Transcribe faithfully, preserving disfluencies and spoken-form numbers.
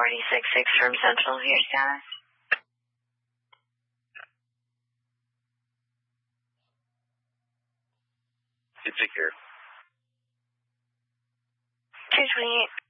forty-six six from Central, your status? It's secure. two twenty-eight.